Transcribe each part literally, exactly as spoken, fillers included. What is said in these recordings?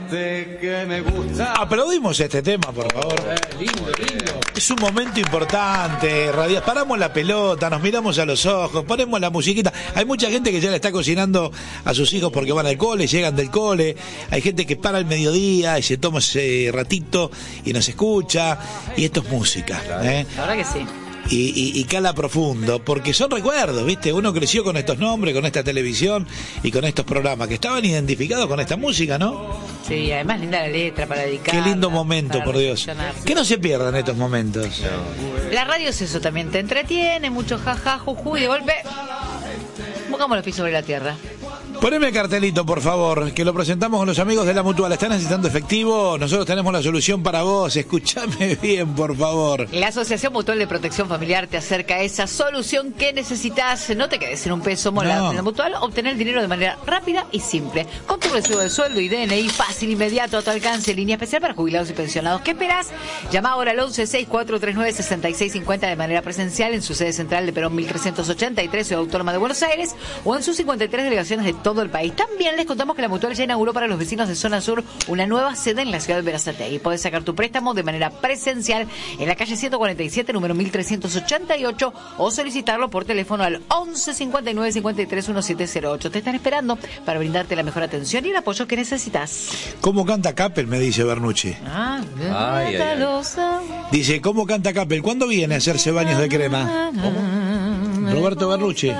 amante que me gusta. Aplaudimos este tema, por favor. Eh, lindo, lindo. Es un momento importante, radial. Paramos la pelota, nos miramos a los ojos, ponemos la musiquita. Hay mucha gente que ya le está cocinando a sus hijos porque van al cole, llegan del cole. Hay gente que para al mediodía y se toma ese ratito y nos escucha. Y esto es música, ¿eh? La verdad que sí. Y, y, y cala profundo, porque son recuerdos, ¿viste? Uno creció con estos nombres, con esta televisión y con estos programas que estaban identificados con esta música, ¿no? Sí, además linda la letra para dedicar. Qué lindo momento, por Dios. Que no se pierdan estos momentos. No. La radio es eso también, te entretiene, mucho jaja, juju, y de golpe buscamos los pies sobre la tierra. Poneme el cartelito, por favor, que lo presentamos con los amigos de la Mutual. ¿Están necesitando efectivo? Nosotros tenemos la solución para vos. Escúchame bien, por favor. La Asociación Mutual de Protección Familiar te acerca a esa solución que necesitas. No te quedes en un peso. Mola. No. En la Mutual, obtener dinero de manera rápida y simple. Con tu recibo de sueldo y D N I fácil, inmediato, a tu alcance. Línea especial para jubilados y pensionados. ¿Qué esperás? Llama ahora al once seis cuatro tres nueve seis seis cinco cero de manera presencial en su sede central de Perón mil trescientos ochenta y tres, Ciudad Autónoma de Buenos Aires, o en sus cincuenta y tres delegaciones de todo el país. También les contamos que la Mutual ya inauguró para los vecinos de Zona Sur una nueva sede en la ciudad de Berazategui. Podés sacar tu préstamo de manera presencial en la calle ciento cuarenta y siete, número mil trescientos ochenta y ocho, o solicitarlo por teléfono al once cincuenta y nueve cincuenta y tres diecisiete cero ocho. Te están esperando para brindarte la mejor atención y el apoyo que necesitas. ¿Cómo canta Capel? Me dice Bernucci. Ah, Ay, ay, ay. Dice, ¿cómo canta Capel? ¿Cuándo viene a hacerse baños de crema? ¿Cómo? Roberto Bernucci.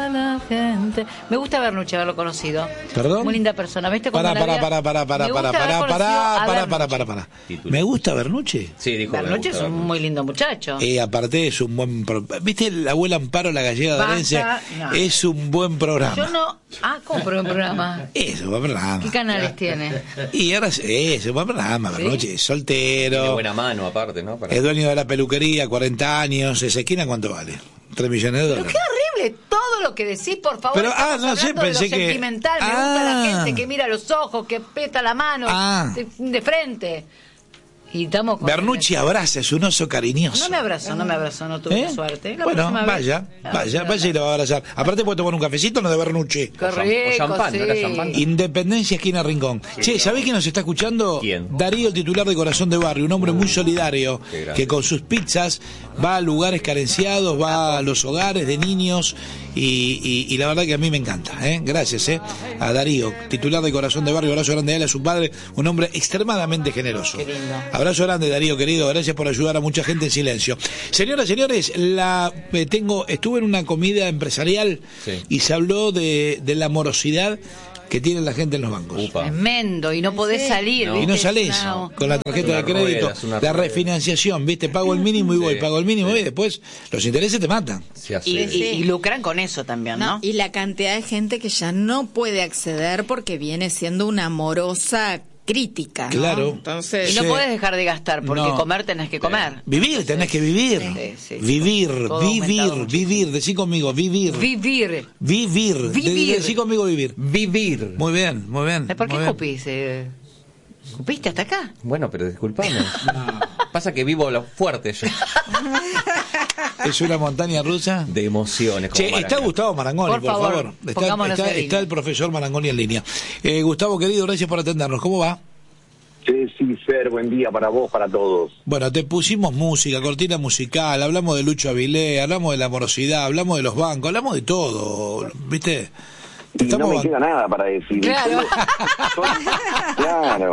Me gusta Bernucci haberlo conocido. ¿Perdón? Muy linda persona. ¿Viste? Pará, Cuando pará, la pará, pará, pará, Me pará, gusta haber pará, conocido pará, a pará, Bernucci. pará, pará, pará. Título. ¿Me gusta Bernucci? Sí, dijo. Bernucci es un muy lindo muchacho. Y aparte es un buen... Pro... ¿Viste la abuela Amparo, la gallega de Basta, Valencia? no. Es un buen programa. Yo no... Ah, ¿cómo por un programa? Es un buen programa. ¿Qué canales tiene? Y ahora es, es un buen programa, ¿Sí? Bernucci. Es soltero. De buena mano, aparte, ¿no? Para... Es dueño de la peluquería, cuarenta años. ¿Esa esquina cuánto vale? tres millones de Pero dólares. qué horrible todo lo que decís, por favor. Pero, ah, Estamos no sé, hablando de pensé lo que- sentimental. Me Ah. gusta la gente que mira los ojos, que peta la mano Ah. de, de frente. Y estamos con... Bernucci abraza, es un oso cariñoso. No me abrazó, no me abrazó, no tuve ¿Eh? suerte. La Bueno, próxima vaya, vez- vaya, vaya y lo va a abrazar. Aparte puede tomar un cafecito, no de Bernucci. Qué O rico, champán, sí. ¿no era champán? Independencia, esquina Rincón. Che, ¿sabés quién nos está escuchando? ¿Quién? Darío, el titular de Corazón de Barrio, un hombre muy solidario, Qué grande. que con sus pizzas va a lugares carenciados, va a los hogares de niños y, y, y la verdad que a mí me encanta, ¿eh? Gracias, ¿eh? A Darío, titular de Corazón de Barrio, abrazo grande a él, a su padre, un hombre extremadamente generoso. Qué lindo. Abrazo grande, Darío, querido, gracias por ayudar a mucha gente en silencio. Señoras, señores, la eh, tengo, estuve en una comida empresarial Sí. y se habló de, de la morosidad que tiene la gente en los bancos. Upa. Tremendo, y no podés salir. No. Y ¿viste? no salís Es una- con la tarjeta Una de crédito, rueda, es una la rueda. refinanciación, ¿viste? Pago el mínimo y voy, Sí, pago el mínimo sí. y después los intereses te matan. Se hace... Y, y- y lucran con eso también, ¿no? No, y la cantidad de gente que ya no puede acceder porque viene siendo una morosa crítica, ¿no? Claro. Entonces, Y no Sí. podés dejar de gastar, porque No. comer tenés que comer. Vivir, tenés que vivir. Sí, sí. Vivir, Todo vivir, aumentado vivir, decí conmigo, vivir. Vivir. Vivir, Vivir. decí conmigo vivir. Vivir. Muy bien, muy bien. Ay, ¿Por qué muy bien. escupís? Eh, ¿Escupiste hasta acá? Bueno, pero disculpame. Pasa que vivo lo fuerte yo. ¿Es una montaña rusa? De emociones. como Che, está Maraca. Gustavo Marangoni, Por por, favor, favor. Está, pongámonos está- en línea. está el profesor Marangoni en línea. Eh, Gustavo, querido, gracias por atendernos. ¿Cómo va? Sí, sí, Fer, buen día para vos, para todos. Bueno, te pusimos música, cortina musical, hablamos de Lucho Avilé, hablamos de la morosidad, hablamos de los bancos, hablamos de todo, ¿viste? Te Y no me ban- queda nada para decir. Claro. Solo- claro.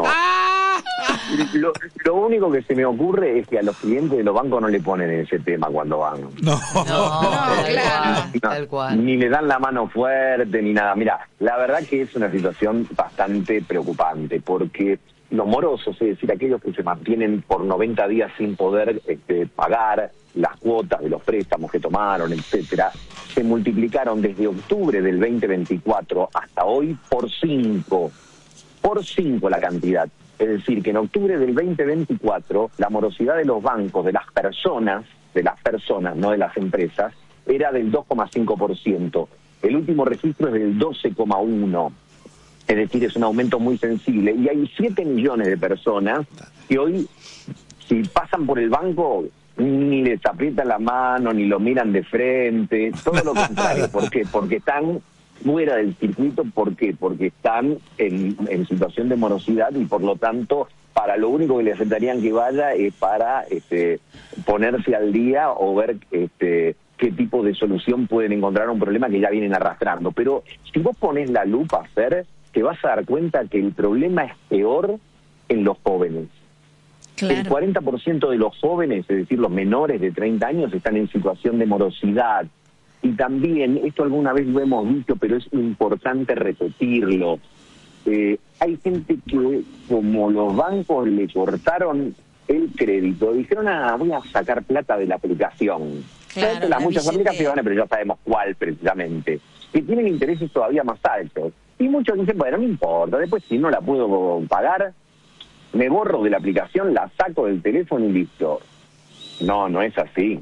Lo, lo único que se me ocurre es que a los clientes de los bancos no le ponen ese tema cuando van. No. No, tal claro. cual, tal cual. Ni le dan la mano fuerte ni nada. Mira, la verdad que es una situación bastante preocupante porque los morosos, es decir, aquellos que se mantienen por noventa días sin poder este, pagar las cuotas de los préstamos que tomaron, etcétera, se multiplicaron desde octubre del veinte veinticuatro hasta hoy por cinco, por cinco la cantidad. Es decir, que en octubre del veinte veinticuatro la morosidad de los bancos, de las personas, de las personas, no de las empresas, era del dos coma cinco por ciento. El último registro es del doce coma uno por ciento. Es decir, es un aumento muy sensible. Y hay siete millones de personas que hoy, si pasan por el banco, ni les aprietan la mano, ni lo miran de frente, todo lo contrario. ¿Por qué? Porque están fuera del circuito. ¿Por qué? Porque están en, en situación de morosidad y por lo tanto para lo único que le aceptarían que vaya es para este, ponerse al día o ver este, qué tipo de solución pueden encontrar a un problema que ya vienen arrastrando. Pero si vos pones la lupa, Fer, te vas a dar cuenta que el problema es peor en los jóvenes. Claro. El cuarenta por ciento de los jóvenes, es decir, los menores de treinta años, están en situación de morosidad. Y también, esto alguna vez lo hemos visto, pero es importante repetirlo, eh, hay gente que, como los bancos le cortaron el crédito, dijeron, ah, voy a sacar plata de la aplicación. Claro, las muchas billetera. aplicaciones, pero ya sabemos cuál precisamente, que tienen intereses todavía más altos. Y muchos dicen, bueno, no importa, después si no la puedo pagar, me borro de la aplicación, la saco del teléfono y listo. No, no es así.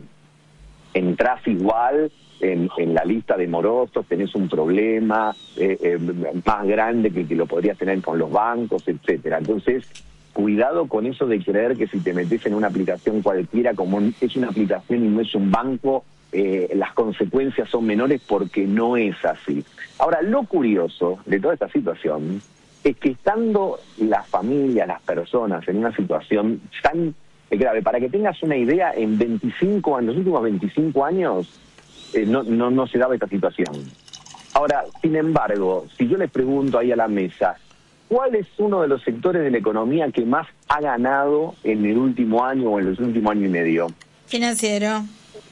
Entrás igual en, en la lista de morosos, tenés un problema eh, eh, más grande que el que lo podrías tener con los bancos, etcétera. Entonces, cuidado con eso de creer que si te metes en una aplicación cualquiera, como es una aplicación y no es un banco, eh, las consecuencias son menores, porque no es así. Ahora, lo curioso de toda esta situación es que estando la familia, las personas en una situación tan grave, para que tengas una idea, en veinticinco, en los últimos veinticinco años eh, no, no, no se daba esta situación. Ahora, sin embargo, si yo les pregunto ahí a la mesa, ¿cuál es uno de los sectores de la economía que más ha ganado en el último año o en los últimos año y medio? Financiero.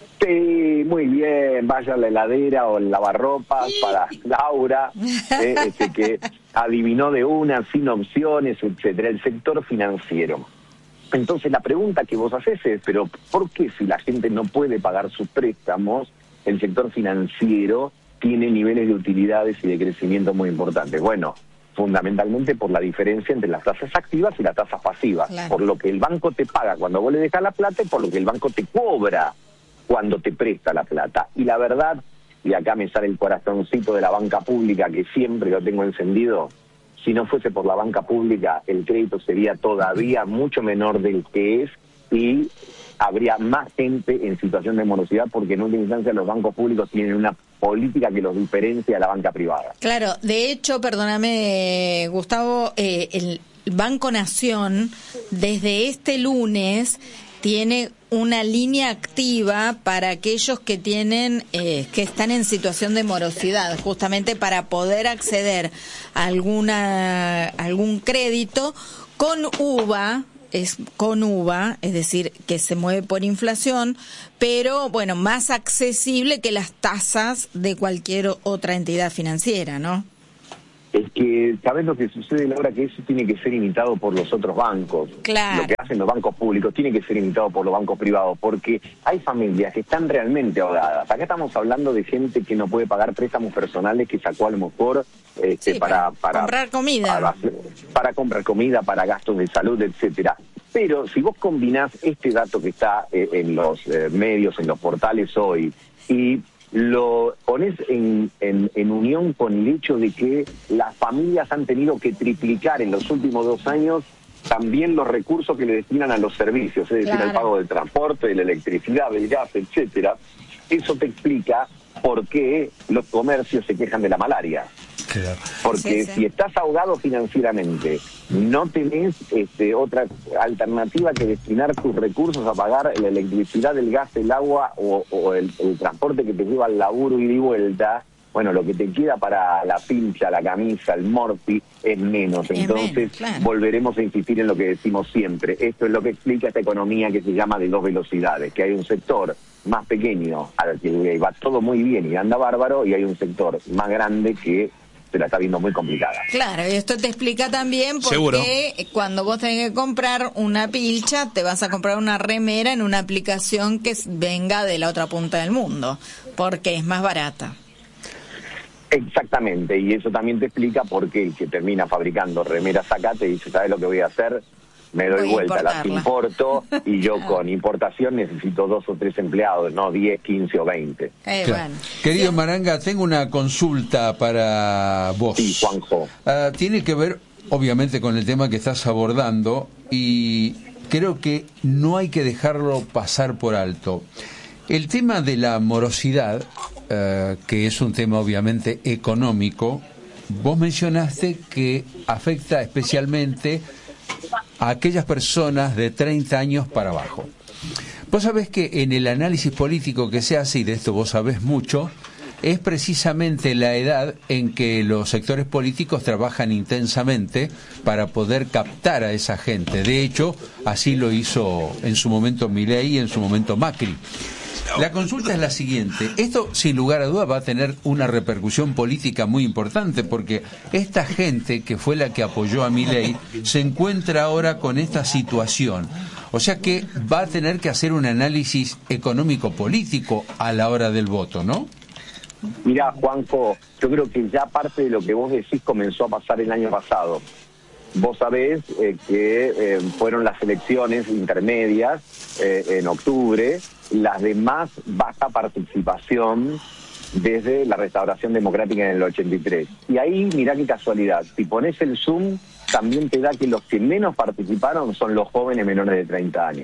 Sí, muy bien, vaya a la heladera o el lavarropas para Laura, eh, este, que adivinó de una, sin opciones, etcétera, el sector financiero. Entonces la pregunta que vos haces es, pero ¿por qué si la gente no puede pagar sus préstamos, el sector financiero tiene niveles de utilidades y de crecimiento muy importantes? Bueno, fundamentalmente por la diferencia entre las tasas activas y las tasas pasivas, claro. Por lo que el banco te paga cuando vos le dejas la plata y por lo que el banco te cobra cuando te presta la plata. Y la verdad, y acá me sale el corazoncito de la banca pública, que siempre lo tengo encendido, si no fuese por la banca pública, el crédito sería todavía mucho menor del que es y habría más gente en situación de morosidad, porque en última instancia los bancos públicos tienen una política que los diferencia de la banca privada. Claro, de hecho, perdóname, Gustavo, eh, el Banco Nación desde este lunes tiene una línea activa para aquellos que tienen eh, que están en situación de morosidad, justamente para poder acceder a alguna algún crédito con U V A, es con U V A, es decir, que se mueve por inflación, pero bueno, más accesible que las tasas de cualquier otra entidad financiera, ¿no? Es que, ¿sabes lo que sucede, Laura? Que eso tiene que ser imitado por los otros bancos. Claro. Lo que hacen los bancos públicos tiene que ser imitado por los bancos privados, porque hay familias que están realmente ahogadas. Acá estamos hablando de gente que no puede pagar préstamos personales que sacó a lo mejor este, sí, para, para, para comprar comida. Para, para comprar comida, para gastos de salud, etcétera. Pero si vos combinás este dato que está eh, en los eh, medios, en los portales hoy, y lo pones en, en, en unión con el hecho de que las familias han tenido que triplicar en los últimos dos años también los recursos que le destinan a los servicios, es decir, claro, el pago del transporte, de la electricidad, del gas, etcétera, eso te explica por qué los comercios se quejan de la malaria. Claro. Porque sí, sí. Si estás ahogado financieramente, no tenés este, otra alternativa que destinar tus recursos a pagar la electricidad, el gas, el agua o, o el, el transporte que te lleva al laburo y de vuelta, bueno, lo que te queda para la pincha, la camisa, el morfi, es menos. Es Entonces menos, claro. Volveremos a insistir en lo que decimos siempre. Esto es lo que explica esta economía que se llama de dos velocidades, que hay un sector más pequeño al que va todo muy bien y anda bárbaro, y hay un sector más grande que se la está viendo muy complicada. Claro, y esto te explica también por Seguro. qué cuando vos tenés que comprar una pilcha, te vas a comprar una remera en una aplicación que venga de la otra punta del mundo, porque es más barata. Exactamente, y eso también te explica por qué el que termina fabricando remeras acá te dice, ¿sabes lo que voy a hacer? Me doy Voy vuelta, las importo, y yo Claro. con importación necesito dos o tres empleados, no diez, quince o veinte. Eh, Claro. bueno. Querido Bien. Maranga, tengo una consulta para vos. Sí, Juanjo. Uh, tiene que ver, obviamente, con el tema que estás abordando, y creo que no hay que dejarlo pasar por alto. El tema de la morosidad eh, que es un tema obviamente económico, vos mencionaste que afecta especialmente a aquellas personas de treinta años para abajo. Vos sabés que en el análisis político que se hace, y de esto vos sabés mucho, es precisamente la edad en que los sectores políticos trabajan intensamente para poder captar a esa gente. De hecho, así lo hizo en su momento Milei y en su momento Macri. La consulta es la siguiente. Esto, sin lugar a dudas, va a tener una repercusión política muy importante, porque esta gente que fue la que apoyó a Milei se encuentra ahora con esta situación. O sea que va a tener que hacer un análisis económico-político a la hora del voto, ¿no? Mirá, Juanjo, yo creo que ya parte de lo que vos decís comenzó a pasar el año pasado. Vos sabés eh, que eh, fueron las elecciones intermedias eh, en octubre, las de más baja participación desde la restauración democrática en el ochenta y tres. Y ahí, mirá qué casualidad, si pones el zoom, también te da que los que menos participaron son los jóvenes menores de treinta años.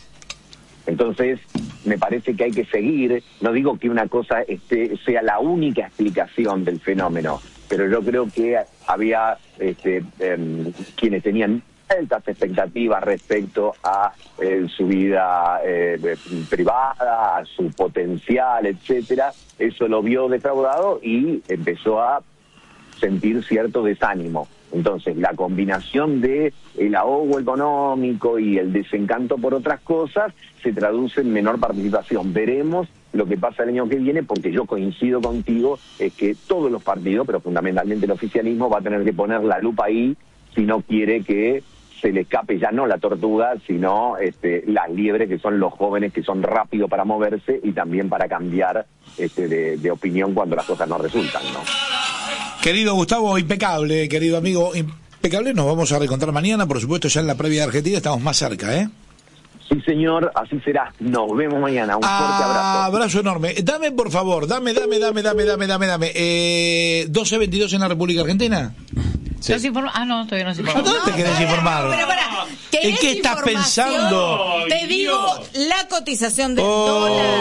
Entonces, me parece que hay que seguir, no digo que una cosa este, sea la única explicación del fenómeno, pero yo creo que había este, eh, quienes tenían altas expectativas respecto a eh, su vida eh, privada, a su potencial, etcétera. Eso lo vio defraudado y empezó a sentir cierto desánimo. Entonces, la combinación de el ahogo económico y el desencanto por otras cosas se traduce en menor participación. Veremos lo que pasa el año que viene, porque yo coincido contigo, es que todos los partidos, pero fundamentalmente el oficialismo, va a tener que poner la lupa ahí si no quiere que se le escape ya no la tortuga, sino este, las liebres, que son los jóvenes que son rápidos para moverse y también para cambiar este, de, de opinión cuando las cosas no resultan, ¿no? Querido Gustavo, impecable, querido amigo, impecable. Nos vamos a reencontrar mañana, por supuesto, ya en la previa de Argentina estamos más cerca, ¿eh? Sí, señor, así será. Nos vemos mañana. Un fuerte abrazo. Abrazo enorme. Dame, por favor, dame, dame, dame, dame, dame, dame, dame. Eh, doce veintidós en la República Argentina. Sí. Ah, no, todavía no se informa. ¿A dónde te querés informar? Pero para, ¿en qué estás pensando? Te digo la cotización del oh,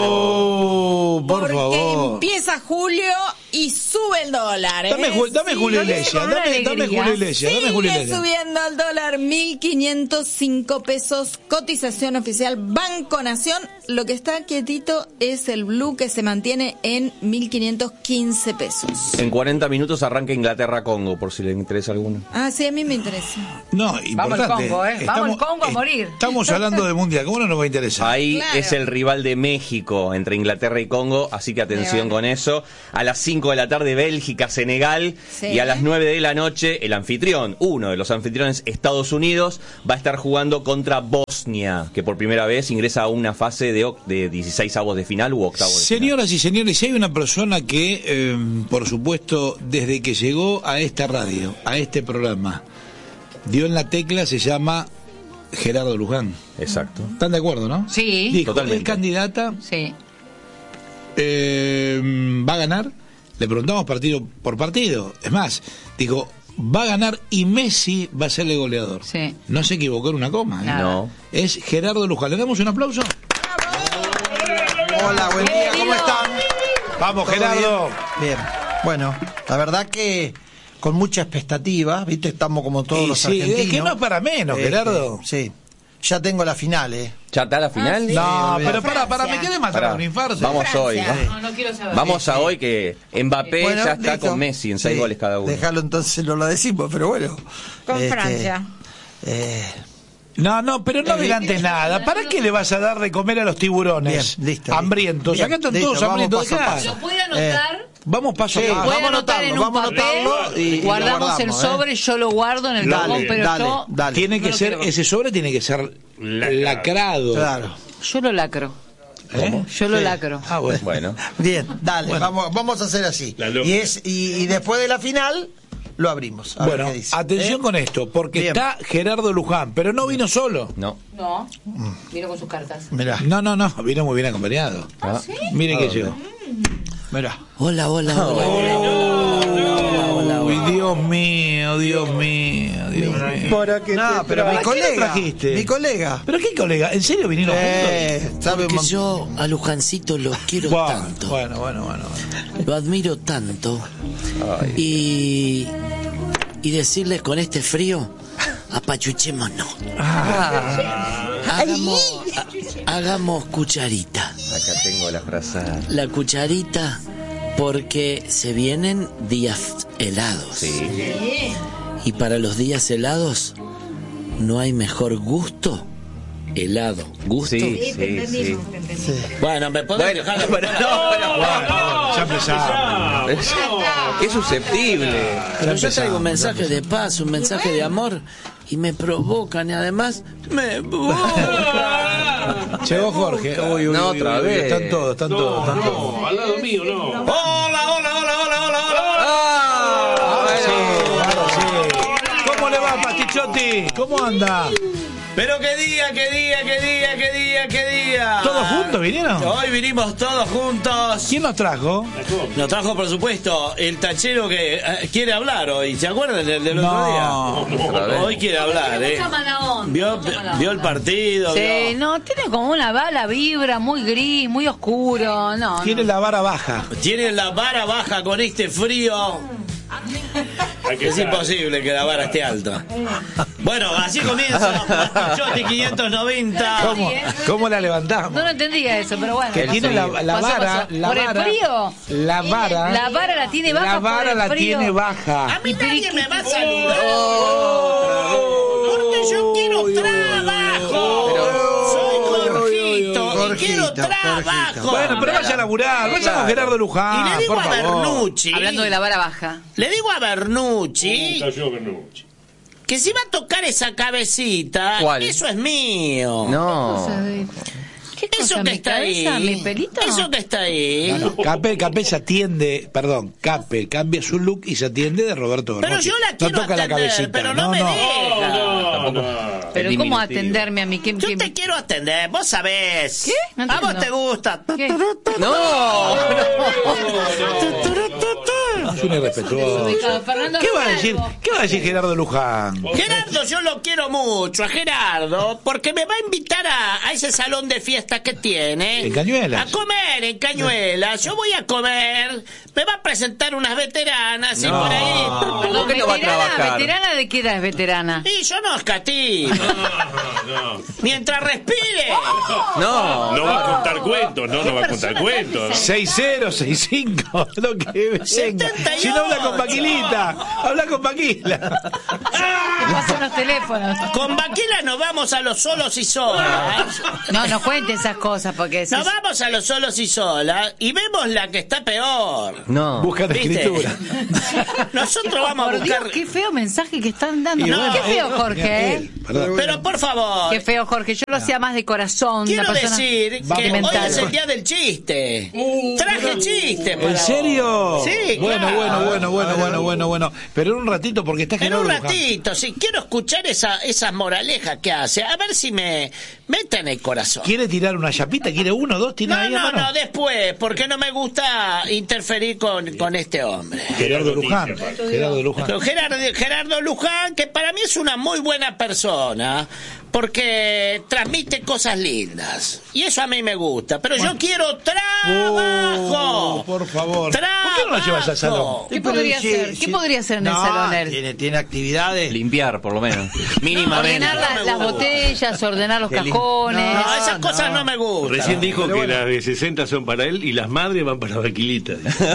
dólar. Por porque favor. Empieza julio y sube el dólar. ¿eh? Dame, dame sí, Julio Iglesias, dame, dame Julio Iglesias, dame Julio Sigue Iglesias. subiendo el dólar, mil quinientos cinco pesos, cotización oficial Banco Nación. Lo que está quietito es el blue, que se mantiene en mil quinientos quince pesos. En cuarenta minutos arranca Inglaterra-Congo, por si le interesa alguno. Ah, sí, a mí me interesa. No, importante. Vamos al Congo, ¿eh? Vamos al Congo a morir. Estamos hablando de Mundial, ¿cómo no nos va a interesar? Ahí Claro. es el rival de México entre Inglaterra y Congo, así que atención con eso. A las cinco de la tarde Bélgica-Senegal, Sí. y a las nueve de la noche el anfitrión, uno de los anfitriones, Estados Unidos, va a estar jugando contra Bosnia, que por primera vez ingresa a una fase de, de dieciséis avos de final u octavos de Señoras final. y señores, si hay una persona que, eh, por supuesto, desde que llegó a esta radio, a este programa, dio en la tecla, se llama Gerardo Luján. Exacto. ¿Están de acuerdo, no? Sí. Dijo, Totalmente. el candidata Sí. eh, va a ganar. Le preguntamos partido por partido. Es más, dijo, va a ganar y Messi va a ser el goleador. Sí. No se equivocó en una coma. ¿eh? Nada. No. Es Gerardo Luján. ¿Le damos un aplauso? Hola, buen día, ¿cómo están? Vamos, ¿Todo Gerardo. Bien? Bien, bueno, la verdad que con mucha expectativa, ¿viste? Estamos como todos Y los sí, argentinos. es que no es para menos, Este, Gerardo. Sí, ya tengo la final, ¿eh? ¿Ya está la final? sí. No, Sí, pero bien. para, para, me quiere matar Pará. un infarto. Vamos hoy. Francia. ¿no? No, no quiero saber. Vamos a Sí, sí. hoy que Mbappé Bueno, ya está listo. con Messi en seis Sí, goles cada uno. Déjalo entonces, no lo decimos, pero bueno. Con Este, Francia. Eh, No, no, pero no adelantes nada. ¿Para qué le vas a dar de comer a los tiburones? Bien, listo. Hambrientos. Bien, Acá están listo, todos vamos hambrientos de paso a acá. paso. ¿Lo puede anotar? Vamos paso Sí, a paso. Puede vamos a anotar en anotarlo, un vamos a papel, anotarlo y- y lo guardamos guardamos, el ¿eh? sobre, yo lo guardo en el Dale, cajón, pero dale, yo dale. Tiene No que lo ser, quiero. ese sobre tiene que ser lacrado. Claro. yo lo lacro. ¿Eh? Yo lo Sí. lacro. Ah, bueno. Bueno. Bien, dale, vamos, vamos a hacer así. Y, es, y, y después de la final, lo abrimos. A ver Bueno, qué dice. atención ¿Eh? con esto, porque Bien. está Gerardo Luján, pero no vino solo. No. No, vino con sus cartas. Mirá, No, no, no, vino muy bien acompañado. Ah. Miren que llegó. mirá. Hola, hola, hola. Uy, Dios mío, Dios mío, Dios mío. ¿Para qué no, pero mi colega, trajiste? mi colega. ¿Pero qué colega? ¿En serio vinieron eh, juntos? Porque man... yo a Lujancito lo quiero bueno, tanto. Bueno, bueno, bueno, bueno. Lo admiro tanto. Ay. Y y decirles con este frío, apachuchémonos. Ah. Hagamos, ha, hagamos cucharita. Acá tengo la frase. La cucharita porque se vienen días helados. Sí. Y para los días helados no hay mejor gusto. Helado, gusto. Sí, sí, sí. sí. Bueno, me podés bueno, dejar. Bueno, no, pero, bueno, ya empezamos. Qué susceptible. Pero yo traigo un mensaje de paz, un mensaje de amor y me provocan y además me Llegó Jorge. Uy, uy, no, uy, otra uy, vez. Están todos, están no, todos, están no, todos. Al lado mío, no. Hola, hola, hola, hola, hola, hola. Ah, bueno. Sí, ahora sí. ¿Cómo le va, Pastichotti? ¿Cómo anda? Pero qué día, qué día, qué día, qué día, qué día. ¿Todos juntos vinieron? Hoy vinimos todos juntos. ¿Quién nos trajo? Nos trajo, por supuesto, el tachero que eh, quiere hablar hoy. ¿Se acuerdan del, del otro no, día? No. Hoy quiere hablar, ¿eh? Vio, vio el partido. Sí, vio... no, tiene como una bala vibra muy gris, muy oscuro. No, Tiene no. la vara baja. Tiene la vara baja con este frío. Es imposible que la vara esté alta. Bueno, así comienza Pastichotti quinientos noventa. ¿Cómo, ¿Cómo la levantamos? No lo entendía eso, pero bueno. Que tiene la, la Pasó, vara, pasó. la ¿Por vara, el frío? La vara. La vara la tiene baja. La por vara el la frío. tiene baja. A mí nadie me va a saludar. Porque yo quiero trabajo. Soy Jorgito y quiero trabajo. Bueno, pero vaya a laburar, vaya con Gerardo Luján. Y le digo por a favor. Bernucci. Hablando de la vara baja. Le digo a Bernucci. Cayó Bernucci. Que si va a tocar esa cabecita, ¿cuál? Eso es mío. No. ¿Qué cosa, Eso que mi está cabeza, ahí. mi pelito? Eso que está ahí. No, no, Capel, Capel se atiende, perdón, Capel cambia su look y se atiende de Roberto Pero Bernucci. yo la No quiero toca la atender, cabecita. pero no, me deja. No, no. Pero El ¿cómo diminutivo. atenderme a mí? ¿Qué, Yo qué- te quiero atender, vos sabés. ¿Qué? No a vos entiendo. te gusta. ¿Qué? No. Es un irrespetuoso. Fernando ¿Qué va a Algo. decir? ¿Qué va a decir Gerardo Luján? Gerardo, yo lo quiero mucho, a Gerardo, porque me va a invitar a, a ese salón de fiesta que tiene. ¿En Cañuelas? A comer en Cañuelas. Yo voy a comer, me va a presentar unas veteranas y No. por ahí. ¿Cómo que no va a ¿Veterana? trabajar? ¿Veterana de qué edad es veterana? Y yo no escatimo. No, Mientras respire. No. no va a contar cuentos, no, no va a contar cuentos. seis cero, seis cinco, lo que venga. setenta y ocho. Si no habla con Paquilita, habla con Paquila. ¿Qué pasan los teléfonos? Con Vaquila nos vamos a los solos y solas. No, no cuente esas cosas porque... Nos vamos a los solos y solas y vemos la que está peor. No. Busca de ¿Viste? escritura. Nosotros vamos a Por Dios, buscar. qué feo mensaje que están dando. Y No, bueno, qué feo, eh, Jorge. él, perdón. Pero por favor, Qué feo, Jorge. Yo lo hacía más de corazón. quiero una persona decir que sentimental. hoy es el día del chiste. Traje chiste para ¿En serio? vos. Sí, Bueno, claro. bueno, bueno, bueno, bueno, bueno, bueno. Pero en un ratito, porque está En Gerardo un Luján. ratito, sí, quiero escuchar esa, esas moralejas que hace, a ver si me mete en el corazón. ¿Quiere tirar una chapita? ¿Quiere uno, dos? ¿Tiene No, ahí a no, mano? no, después, porque no me gusta interferir con, con este hombre. Gerardo Luján. Gerardo Luján. Pero Gerardo, Gerardo Luján, que para mí es una muy buena persona, porque transmite cosas lindas. Y eso a mí me gusta. Pero yo quiero trabajo. Oh, por favor. Trabajo. ¿Por qué no lo llevas al salón? ¿Qué podría Sí, hacer? sí. ¿Qué podría hacer en el No, salón él? Tiene, tiene actividades. Limpiar, por lo menos. Mínimamente. Ordenar la- no me las gusta. botellas, ordenar los Qué lindo. cajones. No, esas no. cosas no me gustan. Recién dijo Pero que bueno. las de sesenta son para él y las madres van para Vaquilita.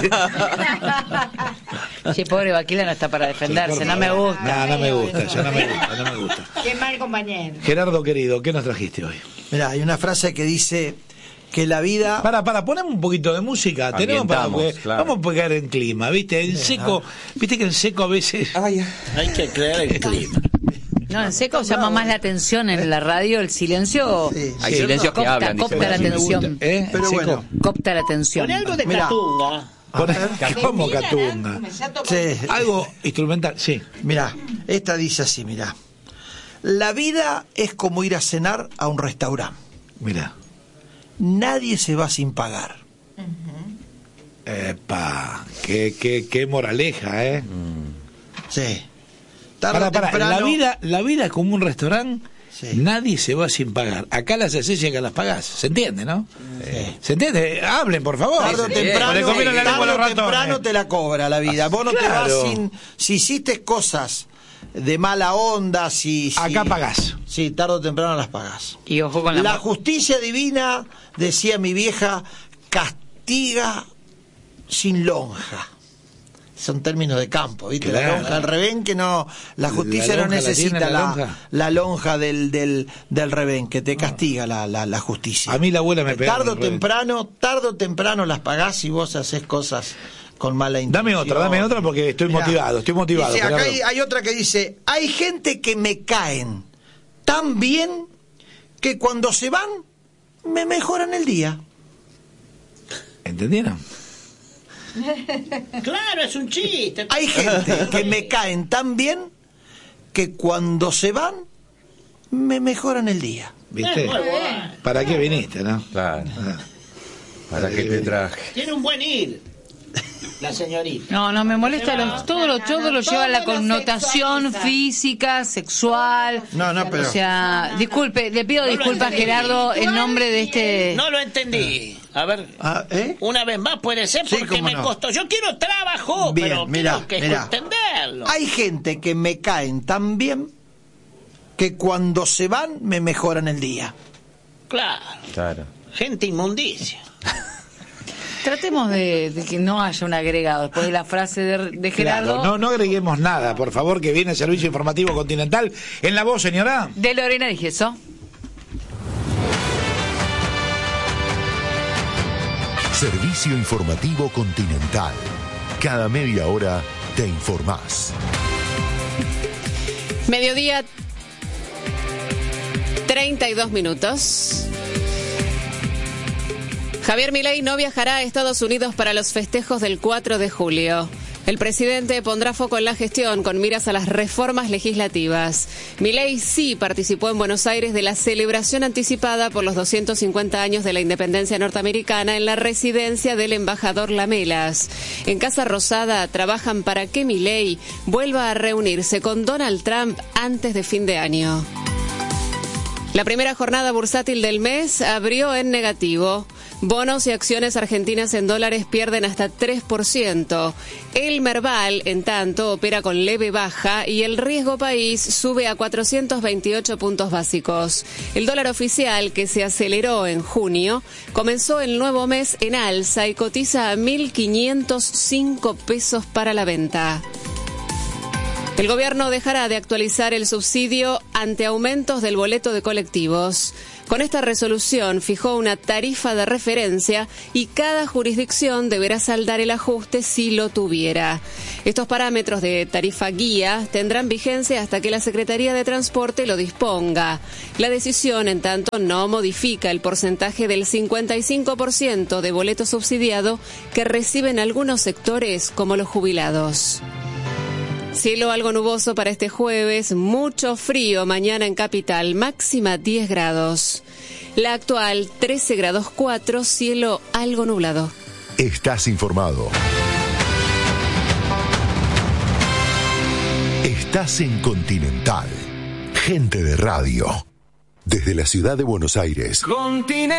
Che, pobre Vaquila no está para defenderse, no me gusta. No, no me gusta, ya no me gusta, no me gusta. Qué mal compañero. Gerardo querido, ¿qué nos trajiste hoy? Mira, hay una frase que dice que la vida. Para, para, ponemos un poquito de música. Tenemos para Ambientamos, porque claro. vamos a pegar en clima, ¿viste? En seco, viste que en seco a veces. Hay que crear el clima. No, en seco llama más la atención en la radio, el silencio Sí, Hay Sí. silencios que Copta, hablan. copta dicen. la Sí me atención. gusta, ¿eh? Pero En seco. bueno. Copta la atención. Pon algo de Mirá. Catunga. Pon- ¿Cómo Catunga? Sí. Algo instrumental, sí. Mira, esta dice así, mira. La vida es como ir a cenar a un restaurante. Mira. Nadie se va sin pagar. Epa, qué, qué, qué moraleja, ¿eh? Sí. tarde Para, o para, temprano... la vida, la vida es como un restaurante. Sí. Nadie se va sin pagar. Acá las haces y acá las pagás. ¿Se entiende, no? Sí. ¿Se entiende? Hablen, por favor. Tarde o temprano, Le comieron la lengua a los tarde o temprano ratones. te la cobra la vida. Vos no Claro. te vas sin... Si hiciste cosas de mala onda, si... si Acá pagás. Sí, tarde o temprano las pagás. Y ojo con la... La justicia divina, decía mi vieja, castiga sin lonja. Son términos de campo, ¿viste? Claro. La lonja, el rebenque no... La justicia ¿La no lonja la necesita tiene la la, lonja? la lonja del, del, del rebenque, te castiga la, la, la justicia. A mí la abuela me pegaba Tarde o en el rebenque. temprano, tarde o temprano las pagás y vos haces cosas con mala intención. Dame otra, dame otra porque estoy Mirá, motivado, estoy motivado. dice, acá Gerardo. hay, hay otra que dice, hay gente que me caen tan bien que cuando se van me mejoran el día. ¿Entendieron? Claro, es un chiste. Hay gente que me caen tan bien que cuando se van me mejoran el día. ¿Viste? Es muy bueno. ¿Para qué viniste, no? Claro. Ah. ¿Para qué te traje? Tiene un buen ir, la señorita. No, no, me molesta. Los, todo lo, todo lo lleva a la Todo lo connotación sexualiza. física, sexual. No, no, pero... O sea, disculpe, le pido No lo disculpas, entendí. Gerardo, en nombre de este... No lo entendí. A ver, Ah, ¿eh? una vez más puede ser Sí, porque cómo me no. costó. Yo quiero trabajo, Bien, pero mirá, quiero que mirá. entenderlo. Hay gente que me caen tan bien que cuando se van me mejoran el día. Claro, Claro. gente inmundicia. Tratemos de, de que no haya un agregado después de la frase de, de Gerardo. Claro, no, no agreguemos nada, por favor, que viene el Servicio Informativo Continental. En la voz, señora. De Lorena Dijeso. Servicio Informativo Continental. Cada media hora te informás. Mediodía, treinta y dos minutos. Javier Milei no viajará a Estados Unidos para los festejos del cuatro de julio. El presidente pondrá foco en la gestión con miras a las reformas legislativas. Milei sí participó en Buenos Aires de la celebración anticipada por los doscientos cincuenta años de la independencia norteamericana en la residencia del embajador Lamelas. En Casa Rosada trabajan para que Milei vuelva a reunirse con Donald Trump antes de fin de año. La primera jornada bursátil del mes abrió en negativo. Bonos y acciones argentinas en dólares pierden hasta tres por ciento. El Merval, en tanto, opera con leve baja y el riesgo país sube a cuatrocientos veintiocho puntos básicos. El dólar oficial, que se aceleró en junio, comenzó el nuevo mes en alza y cotiza a mil quinientos cinco pesos para la venta. El gobierno dejará de actualizar el subsidio ante aumentos del boleto de colectivos. Con esta resolución fijó una tarifa de referencia y cada jurisdicción deberá saldar el ajuste si lo tuviera. Estos parámetros de tarifa guía tendrán vigencia hasta que la Secretaría de Transporte lo disponga. La decisión, en tanto, no modifica el porcentaje del cincuenta y cinco por ciento de boleto subsidiado que reciben algunos sectores como los jubilados. Cielo algo nuboso para este jueves, mucho frío mañana en Capital, máxima diez grados. La actual trece grados cuatro, cielo algo nublado. Estás informado. Estás en Continental. Gente de radio. Desde la ciudad de Buenos Aires. Continental.